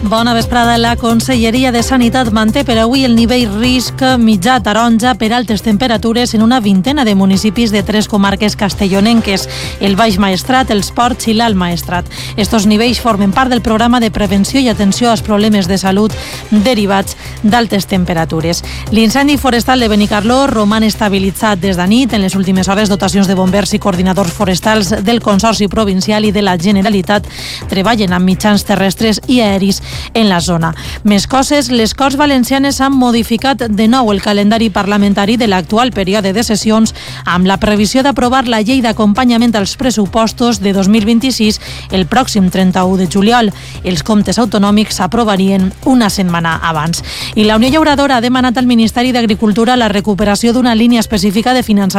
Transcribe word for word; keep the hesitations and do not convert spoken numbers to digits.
Bona vesprada. La Conselleria de Sanitat manté per avui el nivell risc mitjà taronja per altes temperatures en una vintena de municipis de tres comarques castellonenques, el Baix Maestrat, els Ports i l'Alt Maestrat. Estos nivells formen part del programa de prevenció i atenció als problemes de salut derivats d'altes temperatures. L'incendi forestal de Benicarló roman estabilitzat des de nit. En les últimes hores, dotacions de bombers i coordinadors forestals del Consorci Provincial i de la Generalitat treballen amb mitjans terrestres i aeris en la zona. Més coses, les Corts Valencianes han modificat de nou el calendari parlamentari de l'actual període de sessions amb la previsió d'aprovar la llei d'acompanyament als pressupostos de dos mil vint-i-sis el pròxim trenta-u de juliol. Els comptes autonòmics s'aprovarien una setmana abans. I la Unió Llauradora ha demanat al Ministeri d'Agricultura la recuperació d'una línia específica de finançament